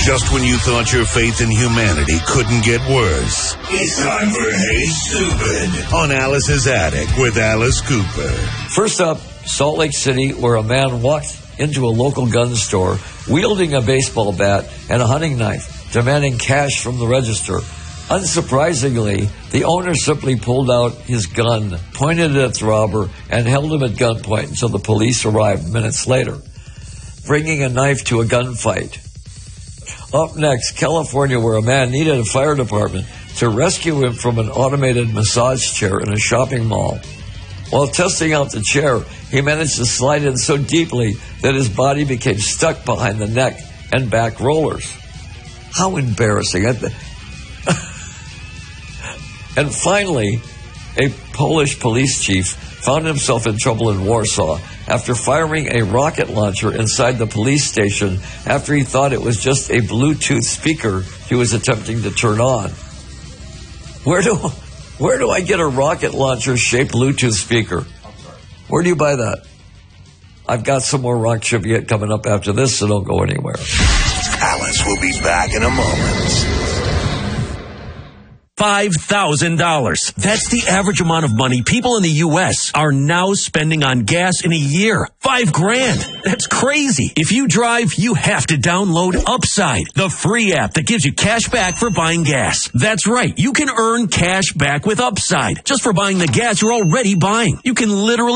Just when you thought your faith in humanity couldn't get worse. It's time for Hey Stupid on Alice's Attic with Alice Cooper. First up, Salt Lake City, where a man walked into a local gun store wielding a baseball bat and a hunting knife, demanding cash from the register. Unsurprisingly, the owner simply pulled out his gun, pointed it at the robber, and held him at gunpoint until the police arrived minutes later, bringing a knife to a gunfight. Up next, California, where a man needed a fire department to rescue him from an automated massage chair in a shopping mall. While testing out the chair, he managed to slide in so deeply that his body became stuck behind the neck and back rollers. How embarrassing. And finally, a Polish police chief found himself in trouble in Warsaw after firing a rocket launcher inside the police station after he thought it was just a Bluetooth speaker he was attempting to turn on. Where do I get a rocket launcher-shaped Bluetooth speaker? Where do you buy that? I've got some more rock trivia coming up after this, so don't go anywhere. Alice will be back in a moment. $5,000. That's the average amount of money people in the U.S. are now spending on gas in a year. $5,000. That's crazy. If you drive, you have to download Upside, the free app that gives you cash back for buying gas. That's right. You can earn cash back with Upside just for buying the gas you're already buying. You can literally